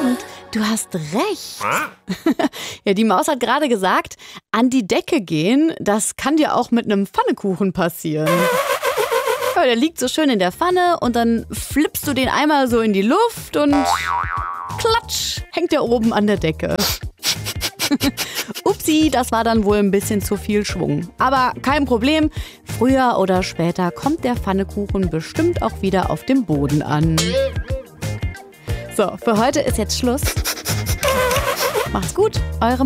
stimmt. Du hast recht. Ja, die Maus hat gerade gesagt, an die Decke gehen, das kann dir auch mit einem Pfannekuchen passieren. Ja, der liegt so schön in der Pfanne und dann flippst du den einmal so in die Luft und klatsch, hängt der oben an der Decke. Upsi, das war dann wohl ein bisschen zu viel Schwung. Aber kein Problem, früher oder später kommt der Pfannekuchen bestimmt auch wieder auf dem Boden an. So, für heute ist jetzt Schluss. Macht's gut, eure